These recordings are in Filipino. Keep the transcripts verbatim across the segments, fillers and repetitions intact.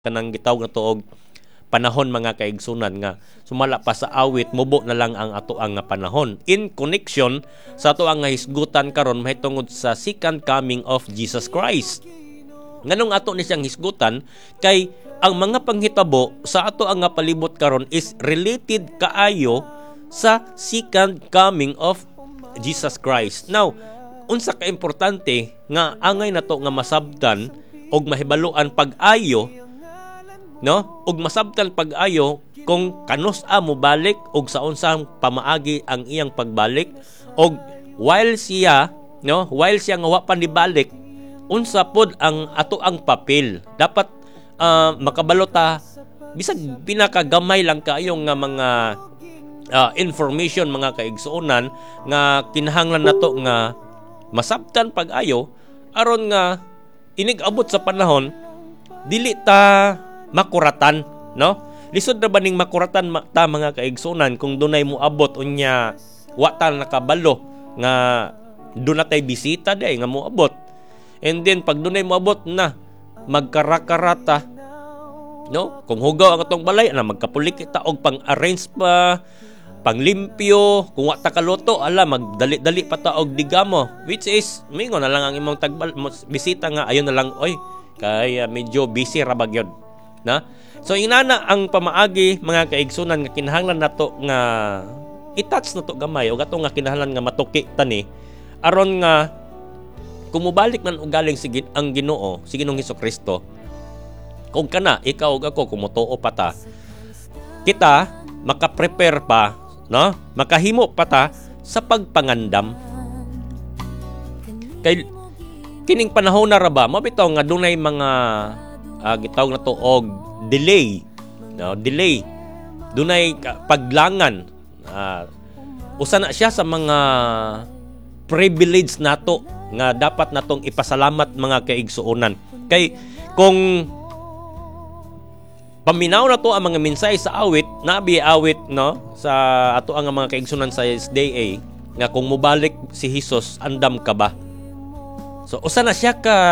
kanang gitawag na tuog panahon mga kaigsunan nga sumala pa sa awit mubo na lang ang ato ang nga panahon in connection sa ato ang nga hisgutan karon mahitungod sa second coming of Jesus Christ. Nganong ato ni siyang hisgutan kay ang mga panghitabo sa ato ang nga palibot karon is related kaayo sa second coming of Jesus Christ. Now, unsa ka importante nga angay nato nga masabtan og mahibaluan pag-ayo, no? Og masabtan pag-ayo kung kanus a mo balik og sa unsang pamaagi ang iyang pagbalik og while siya, no, while siya nga wa pa ni balik, unsa pod ang ato ang papel. Dapat uh, makabalota bisag pinakagamay lang kaayong nga mga uh, information mga kaigsuonan nga kinahanglan nato nga masabtan pag-ayo aron nga inig-abot sa panahon dili ta makuratan, no? Lisod na ba ning makuratan ta mga kaigsunan kung dunay mo abot unya wa ta nakabalo nga doon natay bisita day nga mo abot. And then pag dunay mo abot na magkarakarata, no? Kung hugaw ang atong balay na magkapulik kita og pang-arrange pa, panglimpyo, kung wa ta kaluto ala magdali-dali pa ta og digamo, which is mingon na lang ang imong tagbal bisita nga ayon na lang oy kay uh, medyo busy ra bagyod na. So inana ang pamaagi mga kaigsunan nga kinahanglan nato nga i-touch nato gamay og ato nga kinahanglan nga matuki tani aron nga kumubalik man og galing sige ang Ginoo si Ginoong Hesukristo. Kung kana ikaw ug ako kumutuo pa ta, kita maka-prepare pa, no? Makahimo pa ta sa pagpangandam. Kay kining panahon na ra ba mabitaw nga dunay mga uh, gitawag na to og delay, no? Delay. Dunay paglangan. Uh, usa na siya sa mga privilege nato nga dapat natong ipasalamat mga kaigsuonan. Kay kung paminaw na to ang mga mensahe sa awit, nabi awit, no, sa ato ang mga kaigsunan sa S D A nga kung mubalik si Hesus andam ka ba. So usa na siya ka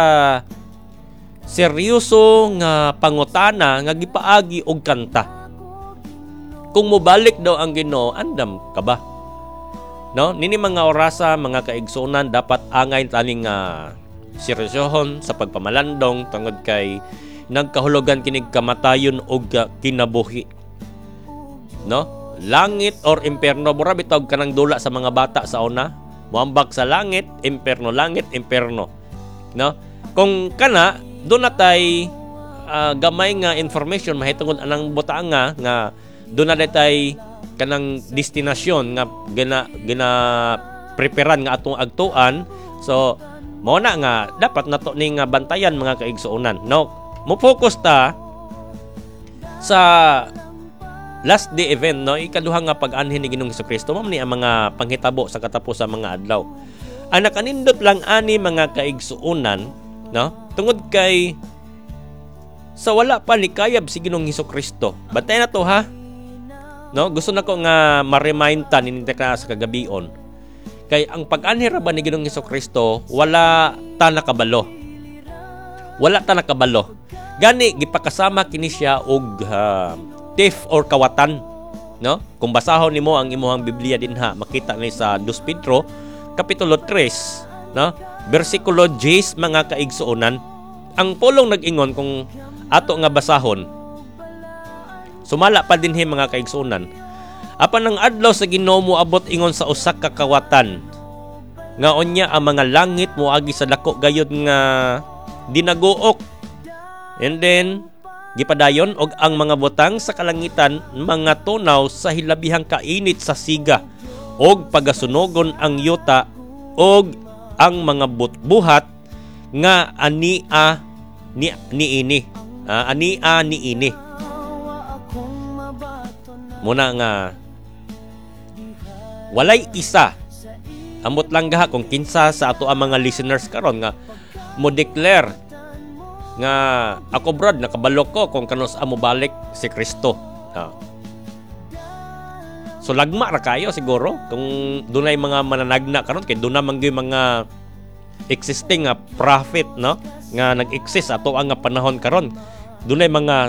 seryoso nga pangutana nga gipaagi og kanta. Kung mubalik daw ang Ginoo andam ka ba, no? Nini mga orasa mga kaigsunan dapat angay taning uh, seryosohon sa pagpamalandong tungod kay nagkahulugan kinig kamatayon og kinabuhi, no? Langit or imperno, mura bitaw kanang dula sa mga bata sa una, moambak sa langit, imperno, langit, imperno, no? Kung kana doon natay uh, gamay nga information mahitungod anang butanga nga doon na tay kanang destinasyon nga gina gina preparan nga atong agtuan. So mao na nga dapat nato ning bantayan mga kaigsuonan, no? Mo focus ta sa last day event, no? Ikaduha nga pag-anhin ni Ginoong Hesukristo mao ni ang mga panghitabo sa katapos sa mga adlaw. Ang nakanindot lang ani mga kaigsuonan, no? Tungod kay sa wala pa ni kayab si Ginoong Hesukristo. Bantay na to ha. No, gusto nako nga ma-remind ta ninyo ka sa kagabion. Kay ang pag-anhin ra ba ni Ginoong Hesukristo wala ta nakabalo. Wala ta nakabalo. Gani gipakasama kini siya og uh, thief or kawatan, no? Kung basahon nimo ang imong Biblia dinha, makita ni sa Dos Pedro kapitulo tres, no? Bersikulo ten mga kaigsuonan. Ang pulong nag-ingon kung ato nga basahon. Sumala pa dinhi mga kaigsuonan. Apan ang adlaw sa Ginoo moabot ingon sa usa ka kawatan. Nga unya ang mga langit moagi sa dako gayud nga dinaguok. And then gipadayon og ang mga butang sa kalangitan mga tunaw sa hilabihang kainit sa siga og pagasunogon ang yuta og ang mga buhat nga ania ni niini. Uh, ania niini. Muna nga walay isa. Amot lang gaha kung kinsa sa ato ang mga listeners karon nga mo declare nga ako brad nakabalo ko kung kanus amo balik si Kristo. Ah. So lagma ra kayo siguro kung dunay mga mananagna karon kay dunay man gyud mga existing nga prophet, no, nga nag-exist ato ang panahon karon. dunay mga